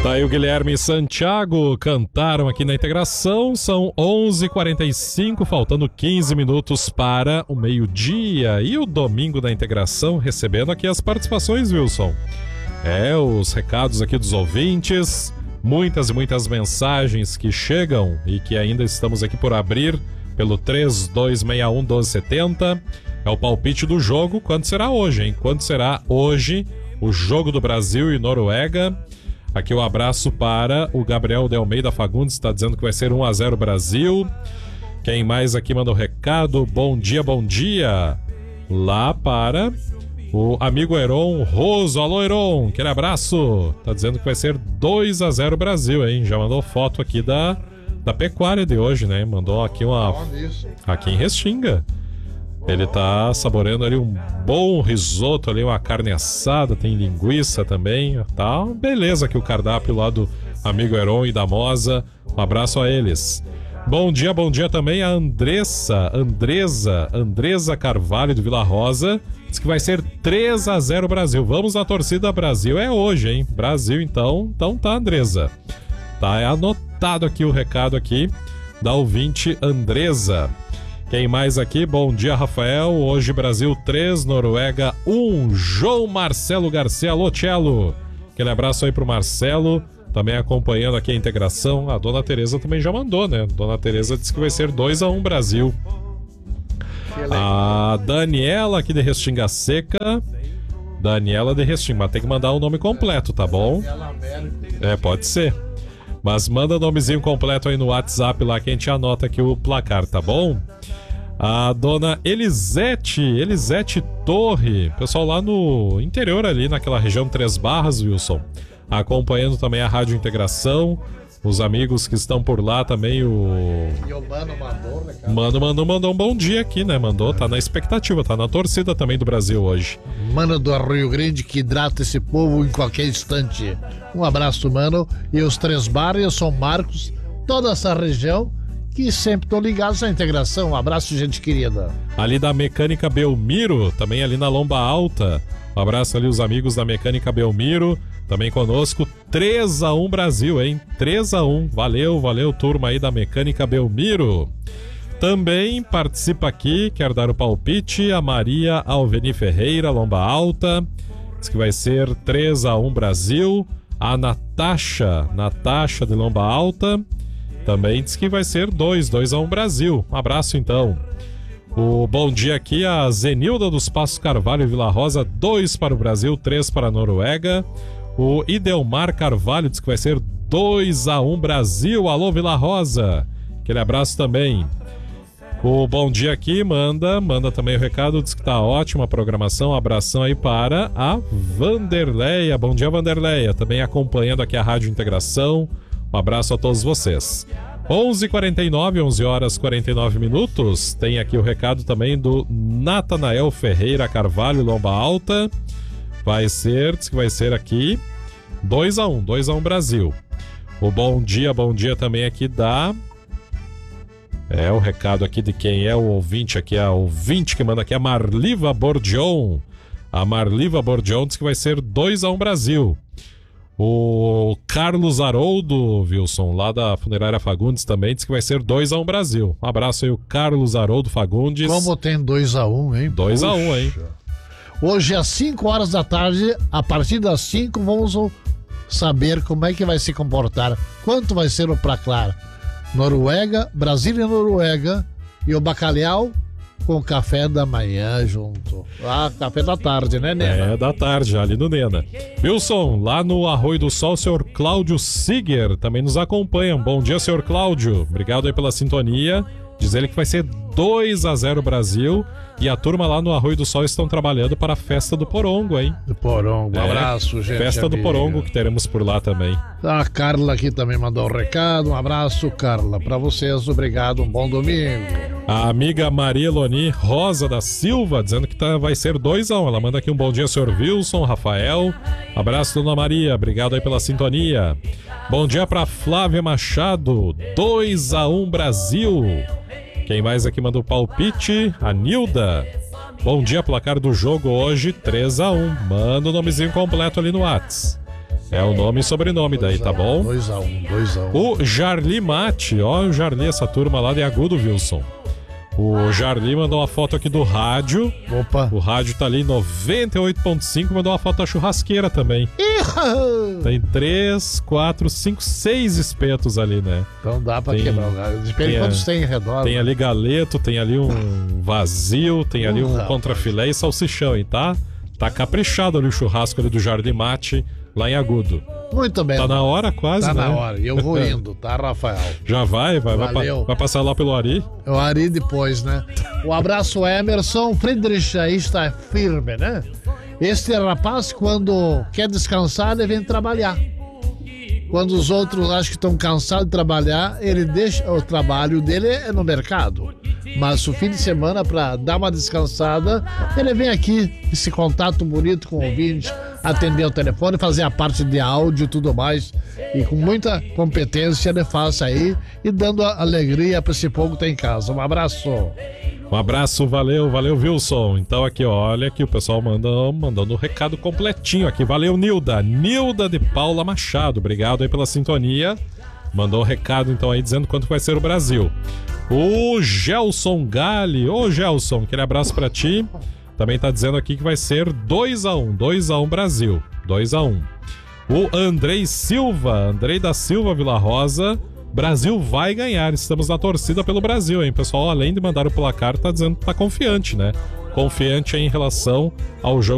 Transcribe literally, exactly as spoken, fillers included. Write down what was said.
Tá aí o Guilherme e Santiago, cantaram aqui na integração, são onze e quarenta e cinco, faltando quinze minutos para o meio-dia. E o domingo da integração recebendo aqui as participações, Wilson. É, os recados aqui dos ouvintes, muitas e muitas mensagens que chegam e que ainda estamos aqui por abrir pelo três dois seis um um doze setenta. É o palpite do jogo, quando será hoje, hein? Quando será hoje o jogo do Brasil e Noruega? Aqui o abraço para o Gabriel de Almeida Fagundes, está dizendo que vai ser um a zero Brasil. Quem mais aqui manda o recado? Bom dia, bom dia. Lá para o amigo Heron Roso. Alô, Heron, aquele abraço. Tá dizendo que vai ser dois a zero Brasil, hein? Já mandou foto aqui da, da pecuária de hoje, né? Mandou aqui uma... aqui em Restinga. Ele tá saboreando ali um bom risoto ali, uma carne assada, tem linguiça também, tá? Beleza aqui o cardápio lá do amigo Heron e da Moza. Um abraço a eles. Bom dia, bom dia também a Andressa, Andresa, Andresa Carvalho do Vila Rosa. Diz que vai ser três a zero Brasil. Vamos na torcida Brasil, é hoje, hein? Brasil então, então tá, Andresa. Tá, é anotado aqui o recado aqui da ouvinte Andresa. Quem mais aqui? Bom dia, Rafael. Hoje Brasil três, Noruega um. João Marcelo Garcia. Alô, Tchelo. Aquele abraço aí pro Marcelo. Também acompanhando aqui a integração. A dona Tereza também já mandou, né? Dona Tereza disse que vai ser dois a um Brasil. A Daniela aqui de Restinga Seca. Daniela de Restinga. Mas tem que mandar o nome completo, tá bom? É, pode ser. Mas manda o nomezinho completo aí no WhatsApp lá que a gente anota aqui o placar, tá bom? A dona Elisete, Elisete Torre, pessoal lá no interior ali, naquela região Três Barras, Wilson, acompanhando também a Rádio Integração, os amigos que estão por lá também, o... E o Mano mandou, né, cara? Mano mandou, mandou um bom dia aqui, né? Mandou, tá na expectativa, tá na torcida também do Brasil hoje. Mano do Rio Grande que hidrata esse povo em qualquer instante. Um abraço, mano. E os Três Barras, eu sou Marcos, toda essa região que sempre estão ligados à integração. Um abraço, gente querida. Ali da Mecânica Belmiro, também ali na Lomba Alta. Um abraço ali os amigos da Mecânica Belmiro, também conosco. três a um Brasil, hein? três a um. Valeu, valeu, turma aí da Mecânica Belmiro. Também participa aqui, quer dar o palpite, a Maria Alveni Ferreira, Lomba Alta. Diz que vai ser três a um Brasil. A Natasha, Natasha de Lomba Alta, também diz que vai ser dois a um Brasil. Um abraço então. O bom dia aqui a Zenilda dos Passos Carvalho e Vila Rosa, dois para o Brasil, três para a Noruega. O Idelmar Carvalho diz que vai ser dois a um Brasil. Alô, Vila Rosa. Aquele abraço também. O bom dia aqui manda, manda também o recado, diz que tá ótima a programação. Um abração aí para a Vanderleia. Bom dia, Vanderleia. Também acompanhando aqui a Rádio Integração. Um abraço a todos vocês. onze e quarenta e nove, onze horas e quarenta e nove minutos. Tem aqui o recado também do Natanael Ferreira Carvalho, Lomba Alta. Vai ser, diz que vai ser aqui dois a um, dois a um Brasil. O bom dia, bom dia também aqui da... É o recado aqui de quem é o ouvinte aqui, a ouvinte que manda aqui, a Marliva Bordion. A Marliva Bordion diz que vai ser dois a um Brasil. O Carlos Haroldo, Wilson, lá da Funerária Fagundes também, diz que vai ser dois a um Brasil. Um abraço aí, o Carlos Haroldo Fagundes. Como tem dois a um, hein? dois a um, hein? Hoje às cinco horas da tarde, a partir das cinco, vamos saber como é que vai se comportar. Quanto vai ser o placar? Noruega, Brasil e Noruega, e o bacalhau com café da manhã junto. Ah, café da tarde, né, Nena? É, da tarde, ali no Nena. Wilson, lá no Arroio do Sol, o senhor Cláudio Siger também nos acompanha. Bom dia, senhor Cláudio. Obrigado aí pela sintonia. Diz ele que vai ser dois a zero Brasil. E a turma lá no Arroio do Sol estão trabalhando para a Festa do Porongo, hein? Do Porongo. Um é, abraço, gente. Festa amiga. do Porongo que teremos por lá também. A Carla aqui também mandou um recado. Um abraço, Carla, para vocês. Obrigado, um bom domingo. A amiga Maria Eloni Rosa da Silva dizendo que tá, vai ser dois a um. Ela manda aqui um bom dia, senhor Wilson, Rafael. Abraço, dona Maria. Obrigado aí pela sintonia. Bom dia para Flávia Machado. dois a um Brasil. Quem mais aqui mandou palpite? A Nilda. Bom dia, placar do jogo hoje, três a um. Manda o nomezinho completo ali no Whats. É o nome e sobrenome daí, tá bom? dois a um, dois a um. O Jarli Mate, ó, o Jarli, essa turma lá de Agudo, Wilson. O Jarli mandou uma foto aqui do rádio. Opa. O rádio tá ali em noventa e oito ponto cinco, mandou uma foto da churrasqueira também. Tem três, quatro, cinco, seis espetos ali, né? Então dá pra Tem- quebrar o galho. Depende de tem, quantos tem em redor. Tem né? ali galeto, tem ali um vazio, tem ali Uh, um rapaz. contrafilé e salsichão, hein, tá? Tá caprichado ali o churrasco ali do Jardim Mate, lá em Agudo. Muito bem. Tá na hora quase, Tá né? na hora. E eu vou indo, tá, Rafael? Já vai, vai, vai, Valeu. pa- vai passar lá pelo Ari. Eu ari depois, né? Um abraço, Emerson. Friedrich aí está firme, né? Este rapaz, quando quer descansar, ele vem trabalhar. Quando os outros acham que estão cansados de trabalhar, ele deixa o trabalho dele é no mercado. Mas o fim de semana, para dar uma descansada, ele vem aqui, esse contato bonito com o ouvinte, atender o telefone, fazer a parte de áudio e tudo mais. E com muita competência ele faz aí e dando a- alegria para esse povo que tá em casa. Um abraço. Um abraço, valeu, valeu, Wilson. Então aqui, ó, olha aqui, o pessoal manda, mandando o recado completinho aqui. Valeu, Nilda. Nilda de Paula Machado, obrigado aí pela sintonia. Mandou o recado então aí dizendo quanto vai ser o Brasil. O Gelson Gali, ô Gelson, aquele abraço pra ti. Também tá dizendo aqui que vai ser dois a um, dois a um Brasil, dois a um. O Andrei Silva, Andrei da Silva Vila Rosa, Brasil vai ganhar, estamos na torcida pelo Brasil, hein, pessoal? Além de mandar o placar, tá dizendo que tá confiante, né? Confiante em relação ao jogo